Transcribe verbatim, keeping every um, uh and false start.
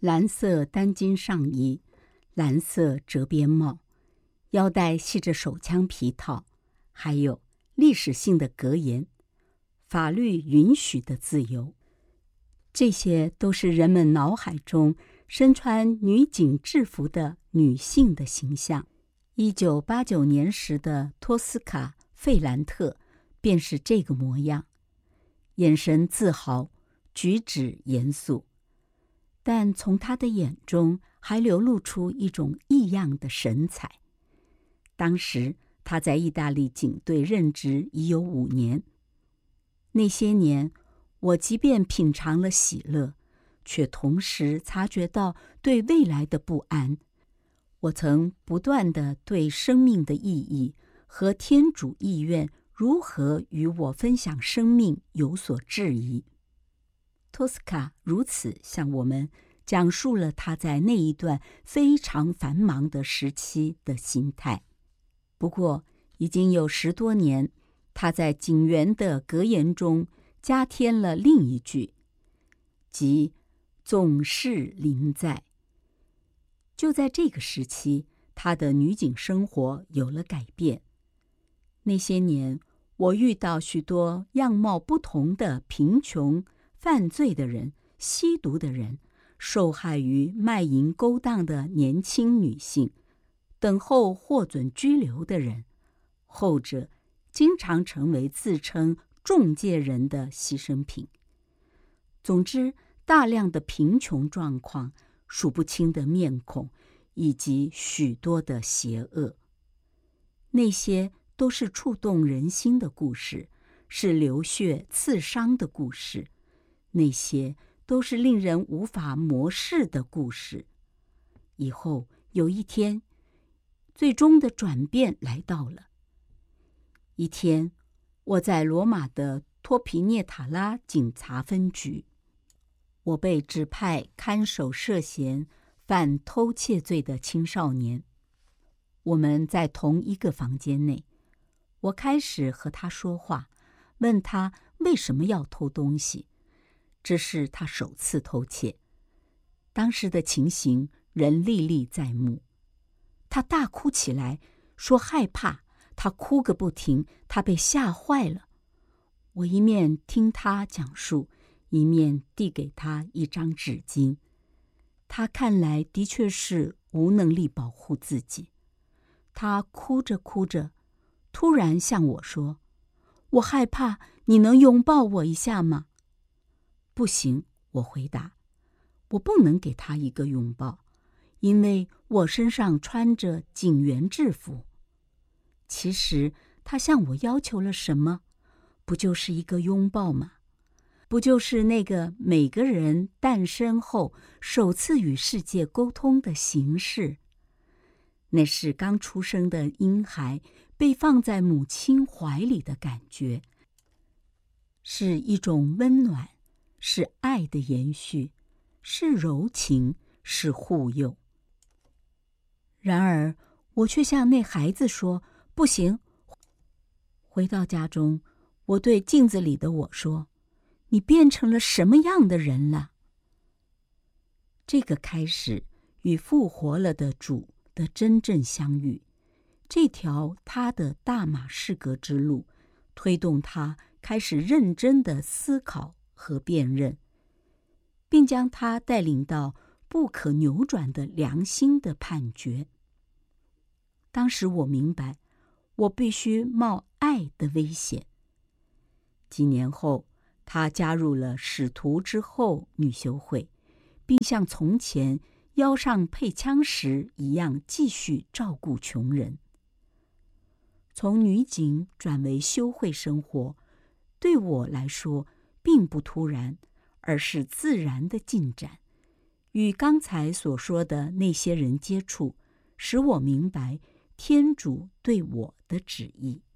蓝色单襟上衣，蓝色折边帽，腰带系着手枪皮套，还有历史性的格言：法律允许的自由。这些都是人们脑海中身穿女警制服的女性的形象。一九八九年时的托斯卡·费兰特便是这个模样，眼神自豪，举止严肃，但从他的眼中还流露出一种异样的神采。当时他在意大利警队任职已有五年，那些年我即便品尝了喜乐，却同时察觉到对未来的不安。我曾不断地对生命的意义和天主意愿如何与我分享生命有所质疑。托斯卡如此向我们讲述了他在那一段非常繁忙的时期的心态。不过，已经有十多年，他在警员的格言中加添了另一句，即总是临在。就在这个时期，他的女警生活有了改变。那些年，我遇到许多样貌不同的贫穷、犯罪的人、吸毒的人，受害于卖淫勾当的年轻女性，等候获准拘留的人，后者经常成为自称中介人的牺牲品。总之，大量的贫穷状况，数不清的面孔，以及许多的邪恶。那些都是触动人心的故事，是流血刺伤的故事，那些都是令人无法漠视的故事。以后有一天，最终的转变来到了。一天，我在罗马的托皮涅塔拉警察分局，我被指派看守涉嫌犯偷窃罪的青少年。我们在同一个房间内，我开始和他说话，问他为什么要偷东西。这是他首次偷窃，当时的情形仍历历在目。他大哭起来，说害怕，他哭个不停，他被吓坏了。我一面听他讲述，一面递给他一张纸巾。他看来的确是无能力保护自己。他哭着哭着，突然向我说：“我害怕，你能拥抱我一下吗？”“不行。”我回答，“我不能给他一个拥抱，因为我身上穿着警员制服。”其实他向我要求了什么？不就是一个拥抱吗？不就是那个每个人诞生后首次与世界沟通的形式？那是刚出生的婴孩被放在母亲怀里的感觉，是一种温暖，是爱的延续，是柔情，是护佑。然而，我却向那孩子说：“不行。”回到家中，我对镜子里的我说：“你变成了什么样的人了？”这个开始与复活了的主的真正相遇，这条他的大马士革之路，推动他开始认真的思考和辨认，并将他带领到不可扭转的良心的判决。当时我明白，我必须冒爱的危险。几年后，他加入了使徒之后女修会，并像从前腰上配枪时一样继续照顾穷人。从女警转为修会生活，对我来说并不突然，而是自然的进展。与刚才所说的那些人接触，使我明白天主对我的旨意。